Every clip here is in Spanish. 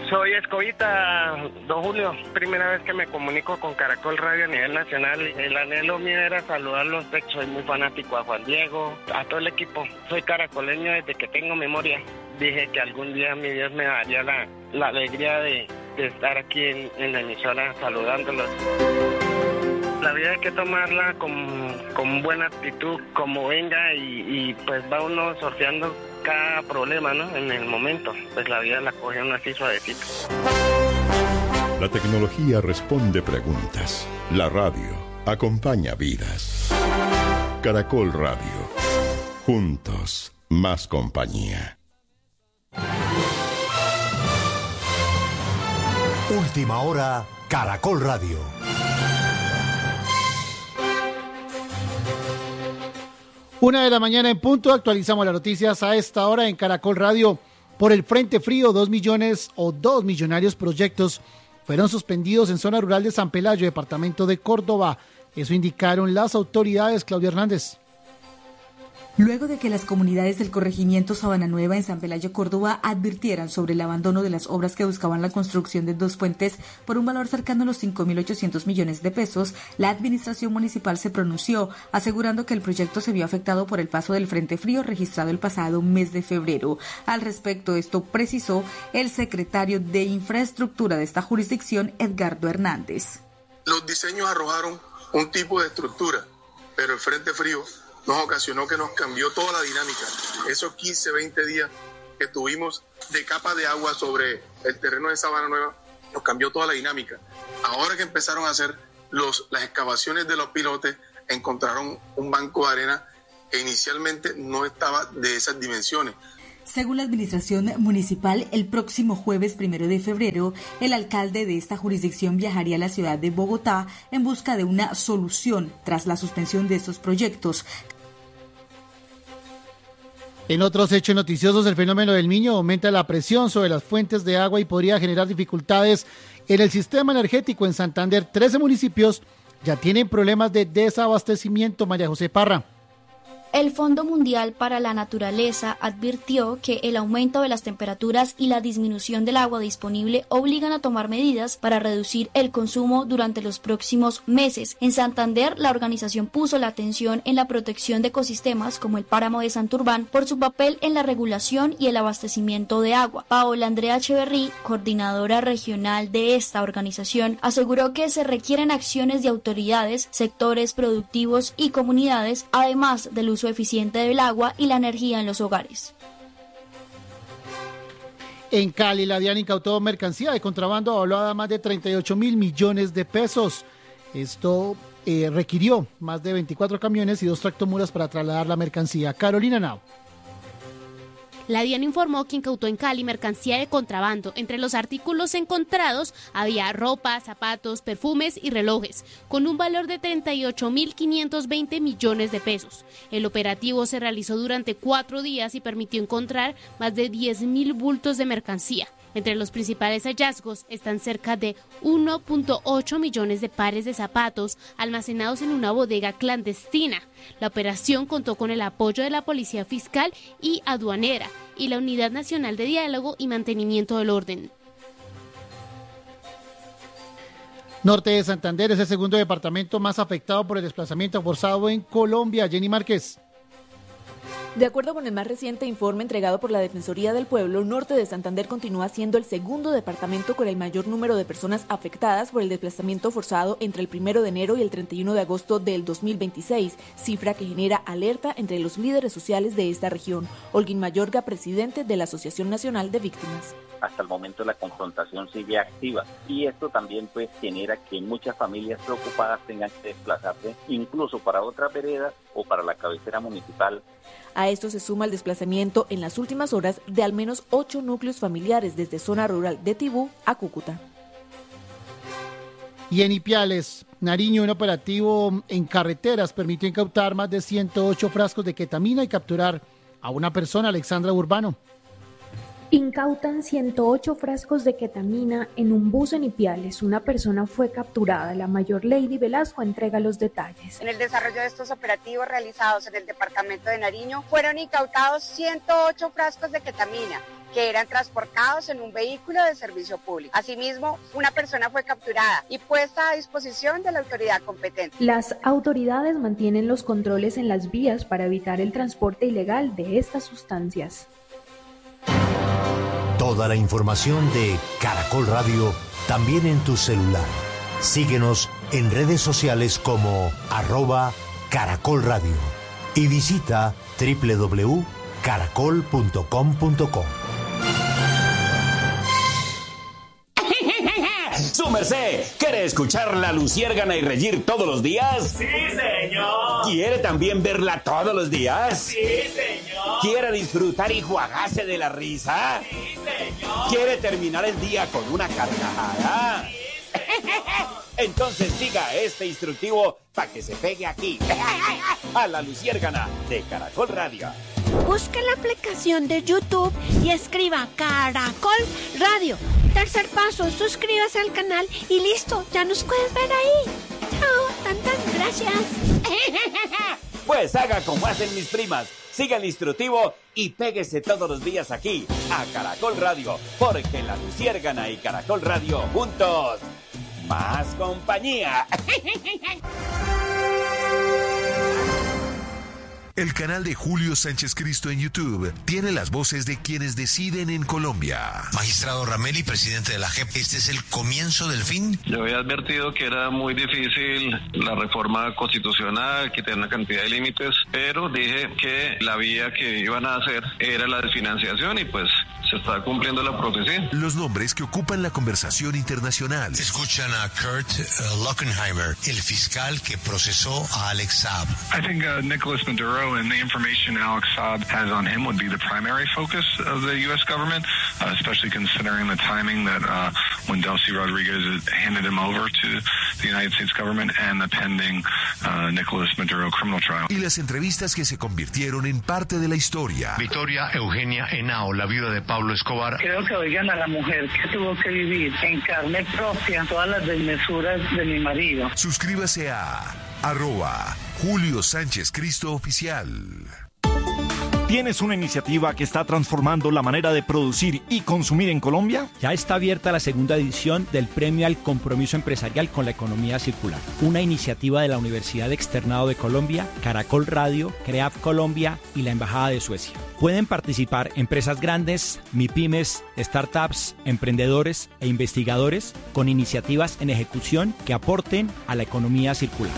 Soy Escobita, don Julio. Primera vez que me comunico con Caracol Radio a nivel nacional. El anhelo mío era saludarlos. Soy muy fanático a Juan Diego, a todo el equipo. Soy caracoleño desde que tengo memoria. Dije que algún día mi Dios me daría la alegría de estar aquí en la emisora saludándolos. La vida hay que tomarla con buena actitud, como venga, y pues va uno sorteando cada problema, ¿no? En el momento, pues la vida la coge uno así suavecito. La tecnología responde preguntas. La radio acompaña vidas. Caracol Radio. Juntos, más compañía. Última hora, Caracol Radio. Una de la mañana en punto, actualizamos las noticias a esta hora en Caracol Radio. Por el Frente Frío, 2 millonarios proyectos fueron suspendidos en zona rural de San Pelayo, departamento de Córdoba. Eso indicaron las autoridades. Claudia Hernández. Luego de que las comunidades del corregimiento Sabana Nueva en San Pelayo, Córdoba, advirtieran sobre el abandono de las obras que buscaban la construcción de 2 puentes por un valor cercano a los 5.800 millones de pesos, la administración municipal se pronunció, asegurando que el proyecto se vio afectado por el paso del Frente Frío registrado el pasado mes de febrero. Al respecto, esto precisó el secretario de Infraestructura de esta jurisdicción, Edgardo Hernández. Los diseños arrojaron un tipo de estructura, pero el Frente Frío nos ocasionó que nos cambió toda la dinámica. Esos 15, 20 días que tuvimos de capa de agua sobre el terreno de Sabana Nueva, nos cambió toda la dinámica. Ahora que empezaron a hacer las excavaciones de los pilotes, encontraron un banco de arena que inicialmente no estaba de esas dimensiones. Según la administración municipal, el próximo jueves 1 de febrero, el alcalde de esta jurisdicción viajaría a la ciudad de Bogotá en busca de una solución tras la suspensión de estos proyectos. En otros hechos noticiosos, el fenómeno del Niño aumenta la presión sobre las fuentes de agua y podría generar dificultades en el sistema energético. En Santander, 13 municipios ya tienen problemas de desabastecimiento. María José Parra. El Fondo Mundial para la Naturaleza advirtió que el aumento de las temperaturas y la disminución del agua disponible obligan a tomar medidas para reducir el consumo durante los próximos meses. En Santander, la organización puso la atención en la protección de ecosistemas como el páramo de Santurbán por su papel en la regulación y el abastecimiento de agua. Paola Andrea Echeverry, coordinadora regional de esta organización, aseguró que se requieren acciones de autoridades, sectores productivos y comunidades, además del uso eficiente del agua y la energía en los hogares. En Cali, la DIAN incautó mercancía de contrabando evaluada a más de 38.000 millones de pesos. Esto requirió más de 24 camiones y 2 tractomulas para trasladar la mercancía. Carolina Nao. La DIAN informó que incautó en Cali mercancía de contrabando. Entre los artículos encontrados había ropa, zapatos, perfumes y relojes, con un valor de 38.520 millones de pesos. El operativo se realizó durante 4 días y permitió encontrar más de 10.000 bultos de mercancía. Entre los principales hallazgos están cerca de 1.8 millones de pares de zapatos almacenados en una bodega clandestina. La operación contó con el apoyo de la Policía Fiscal y Aduanera y la Unidad Nacional de Diálogo y Mantenimiento del Orden. Norte de Santander es el segundo departamento más afectado por el desplazamiento forzado en Colombia. Jenny Márquez. De acuerdo con el más reciente informe entregado por la Defensoría del Pueblo, Norte de Santander continúa siendo el segundo departamento con el mayor número de personas afectadas por el desplazamiento forzado entre el 1 de enero y el 31 de agosto del 2026, cifra que genera alerta entre los líderes sociales de esta región. Holguín Mayorga, presidente de la Asociación Nacional de Víctimas. Hasta el momento la confrontación sigue activa y esto también genera que muchas familias preocupadas tengan que desplazarse incluso para otras veredas o para la cabecera municipal. A esto se suma el desplazamiento en las últimas horas de al menos 8 núcleos familiares desde zona rural de Tibú a Cúcuta. Y en Ipiales, Nariño, un operativo en carreteras permitió incautar más de 108 frascos de ketamina y capturar a una persona. Alexandra Urbano. Incautan 108 frascos de ketamina en un bus en Ipiales. Una persona fue capturada. La mayor Lady Velasco entrega los detalles. En el desarrollo de estos operativos realizados en el departamento de Nariño, fueron incautados 108 frascos de ketamina, que eran transportados en un vehículo de servicio público. Asimismo, una persona fue capturada y puesta a disposición de la autoridad competente. Las autoridades mantienen los controles en las vías para evitar el transporte ilegal de estas sustancias. Toda la información de Caracol Radio también en tu celular. Síguenos en redes sociales como @Caracol Radio y visita www.caracol.com.co. ¡Su merced! ¿Quiere escuchar La Luciérgana y reír todos los días? ¡Sí, señor! ¿Quiere también verla todos los días? ¡Sí, señor! ¿Quiere disfrutar y jugarse de la risa? ¡Sí, señor! ¿Quiere terminar el día con una carcajada? ¡Sí, señor! Entonces siga este instructivo para que se pegue aquí, a La Luciérgana de Caracol Radio. Busque la aplicación de YouTube y escriba Caracol Radio. Tercer paso, suscríbase al canal y listo, ya nos puedes ver ahí. Chao, tantas gracias. Pues haga como hacen mis primas, siga el instructivo y péguese todos los días aquí, a Caracol Radio, porque La Luciérgana y Caracol Radio juntos, más compañía. El canal de Julio Sánchez Cristo en YouTube tiene las voces de quienes deciden en Colombia. Magistrado Rameli, presidente de la JEP, ¿este es el comienzo del fin? Yo había advertido que era muy difícil la reforma constitucional, que tenía una cantidad de límites, pero dije que la vía que iban a hacer era la desfinanciación y pues se está cumpliendo la profecía. Los nombres que ocupan la conversación internacional. Escuchan a Kurt Lockenheimer, el fiscal que procesó a Alex Saab. I think Nicolas Maduro and the information Alex Saab has on him would be the primary focus of the U.S. government, especially considering the timing that when Delcy Rodriguez handed him over to the United States government and the pending Nicolas Maduro criminal trial. Y las entrevistas que se convirtieron en parte de la historia. Victoria Eugenia Henao, la viuda de Pablo Escobar. Creo que oigan a la mujer que tuvo que vivir en carne propia todas las desmesuras de mi marido. Suscríbase a @Julio Sánchez Cristo Oficial. ¿Tienes una iniciativa que está transformando la manera de producir y consumir en Colombia? Ya está abierta la segunda edición del Premio al Compromiso Empresarial con la Economía Circular, una iniciativa de la Universidad Externado de Colombia, Caracol Radio, CREAF Colombia y la Embajada de Suecia. Pueden participar empresas grandes, MIPYMES, startups, emprendedores e investigadores con iniciativas en ejecución que aporten a la economía circular.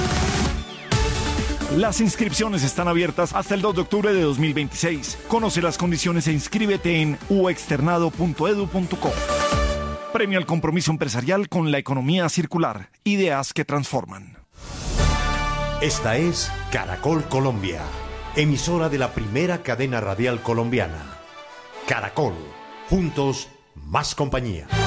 Las inscripciones están abiertas hasta el 2 de octubre de 2026. Conoce las condiciones e inscríbete en uexternado.edu.co. Premio al Compromiso Empresarial con la Economía Circular. Ideas que transforman. Esta es Caracol Colombia, emisora de la primera cadena radial colombiana. Caracol, juntos, más compañía.